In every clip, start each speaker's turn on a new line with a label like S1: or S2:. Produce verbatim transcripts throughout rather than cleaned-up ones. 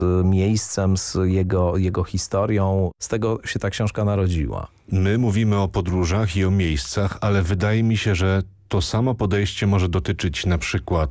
S1: miejscem, z jego, jego historią. Z tego się ta książka narodziła.
S2: My mówimy o podróżach i o miejscach, ale wydaje mi się, że to samo podejście może dotyczyć na przykład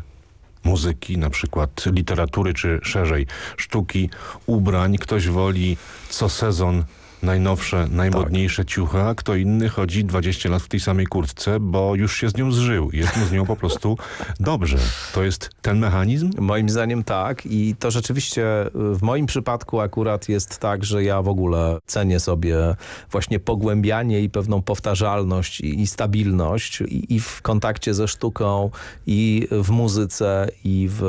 S2: muzyki, na przykład literatury, czy szerzej sztuki, ubrań. Ktoś woli co sezon najnowsze, najmodniejsze tak. ciuchy, a kto inny chodzi dwadzieścia lat w tej samej kurtce, bo już się z nią zżył. Jest mu z nią po prostu dobrze. To jest ten mechanizm?
S1: Moim zdaniem tak i to rzeczywiście w moim przypadku akurat jest tak, że ja w ogóle cenię sobie właśnie pogłębianie i pewną powtarzalność i, i stabilność i, i w kontakcie ze sztuką, i w muzyce, i w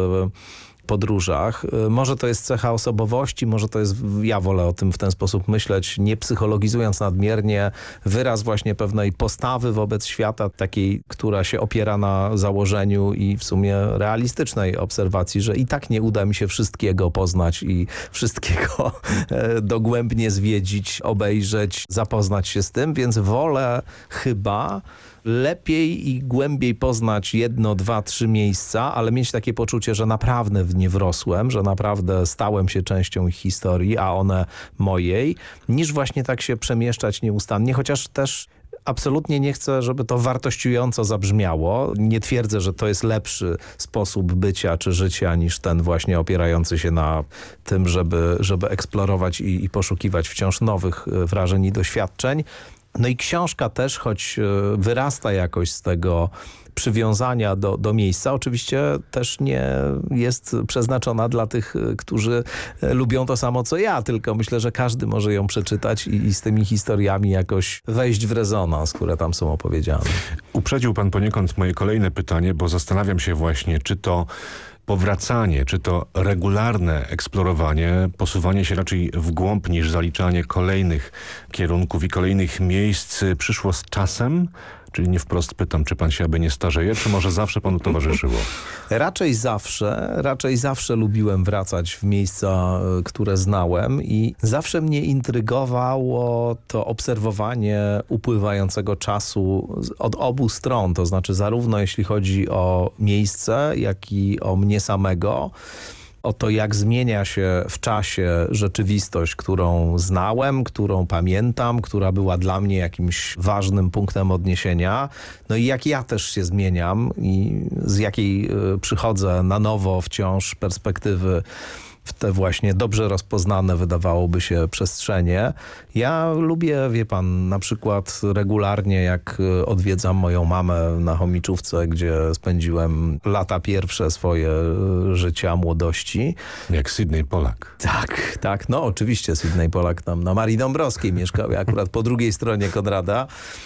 S1: podróżach. Może to jest cecha osobowości, może to jest, ja wolę o tym w ten sposób myśleć, nie psychologizując nadmiernie, wyraz właśnie pewnej postawy wobec świata, takiej, która się opiera na założeniu i w sumie realistycznej obserwacji, że i tak nie uda mi się wszystkiego poznać i wszystkiego dogłębnie zwiedzić, obejrzeć, zapoznać się z tym, więc wolę chyba lepiej i głębiej poznać jedno, dwa, trzy miejsca, ale mieć takie poczucie, że naprawdę w nie wrosłem, że naprawdę stałem się częścią ich historii, a one mojej, niż właśnie tak się przemieszczać nieustannie, chociaż też absolutnie nie chcę, żeby to wartościująco zabrzmiało. Nie twierdzę, że to jest lepszy sposób bycia czy życia niż ten właśnie opierający się na tym, żeby, żeby eksplorować i, i poszukiwać wciąż nowych wrażeń i doświadczeń. No i książka też, choć wyrasta jakoś z tego przywiązania do, do miejsca, oczywiście też nie jest przeznaczona dla tych, którzy lubią to samo co ja, tylko myślę, że każdy może ją przeczytać i, i z tymi historiami jakoś wejść w rezonans, które tam są opowiedziane.
S2: Uprzedził pan poniekąd moje kolejne pytanie, bo zastanawiam się właśnie, czy to powracanie, czy to regularne eksplorowanie, posuwanie się raczej w głąb niż zaliczanie kolejnych kierunków i kolejnych miejsc przyszło z czasem? Czyli nie wprost pytam, czy pan się aby nie starzeje, czy może zawsze panu towarzyszyło?
S1: Raczej zawsze, raczej zawsze lubiłem wracać w miejsca, które znałem i zawsze mnie intrygowało to obserwowanie upływającego czasu od obu stron, to znaczy zarówno jeśli chodzi o miejsce, jak i o mnie samego, o to, jak zmienia się w czasie rzeczywistość, którą znałem, którą pamiętam, która była dla mnie jakimś ważnym punktem odniesienia. No i jak ja też się zmieniam i z jakiej przychodzę na nowo wciąż perspektywy w te właśnie dobrze rozpoznane, wydawałoby się, przestrzenie. Ja lubię, wie pan, na przykład regularnie, jak odwiedzam moją mamę na Chomiczówce, gdzie spędziłem lata pierwsze swoje życia, młodości.
S2: Jak Sydney Pollack.
S1: Tak, tak. No oczywiście Sydney Pollack tam na Marii Dąbrowskiej mieszkał, ja akurat po drugiej stronie Konrada,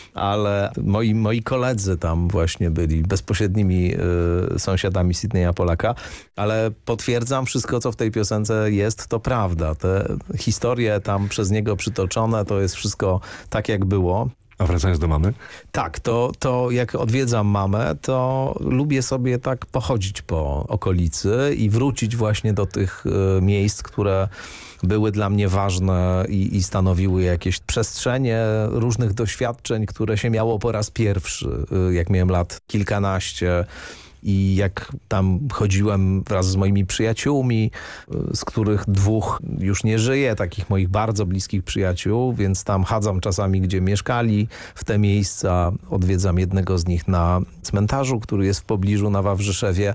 S1: ale moi, moi koledzy tam właśnie byli bezpośrednimi y, sąsiadami Sydneya Pollacka, ale potwierdzam, wszystko co w tej piosence jest, to prawda. Te historie tam przez niego przytoczone, to jest wszystko tak jak było.
S2: A wracając do mamy?
S1: Tak, to, to jak odwiedzam mamę, to lubię sobie tak pochodzić po okolicy i wrócić właśnie do tych y, miejsc, które były dla mnie ważne i, i stanowiły jakieś przestrzenie różnych doświadczeń, które się miało po raz pierwszy, y, jak miałem lat kilkanaście. I jak tam chodziłem wraz z moimi przyjaciółmi, z których dwóch już nie żyje, takich moich bardzo bliskich przyjaciół, więc tam chadzam czasami, gdzie mieszkali w te miejsca. Odwiedzam jednego z nich na cmentarzu, który jest w pobliżu na Wawrzyszewie.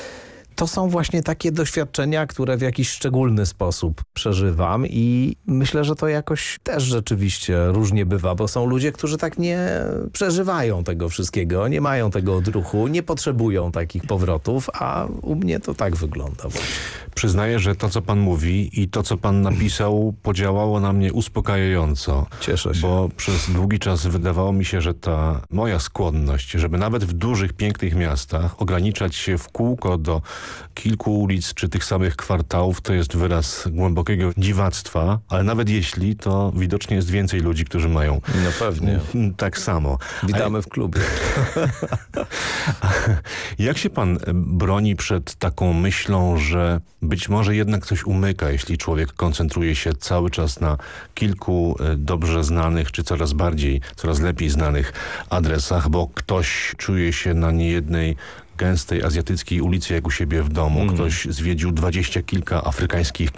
S1: To są właśnie takie doświadczenia, które w jakiś szczególny sposób przeżywam i myślę, że to jakoś też rzeczywiście różnie bywa, bo są ludzie, którzy tak nie przeżywają tego wszystkiego, nie mają tego odruchu, nie potrzebują takich powrotów, a u mnie to tak wygląda właśnie.
S2: Przyznaję, że to, co pan mówi i to, co pan napisał, podziałało na mnie uspokajająco.
S1: Cieszę się.
S2: Bo przez długi czas wydawało mi się, że ta moja skłonność, żeby nawet w dużych, pięknych miastach ograniczać się w kółko do kilku ulic czy tych samych kwartałów, to jest wyraz głębokiego dziwactwa, ale nawet jeśli, to widocznie jest więcej ludzi, którzy mają
S1: no pewnie
S2: tak samo.
S1: Witamy w klubie.
S2: Jak się pan broni przed taką myślą, że być może jednak coś umyka, jeśli człowiek koncentruje się cały czas na kilku dobrze znanych, czy coraz bardziej, coraz lepiej znanych adresach, bo ktoś czuje się na niejednej gęstej azjatyckiej ulicy jak u siebie w domu.
S1: Mm.
S2: Ktoś zwiedził dwadzieścia kilka afrykańskich